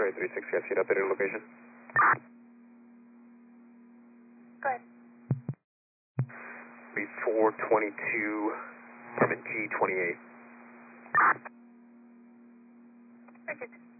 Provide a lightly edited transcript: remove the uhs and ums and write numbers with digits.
X-ray 360, I've seen updated location. Go ahead. B422, apartment G28. Perfect.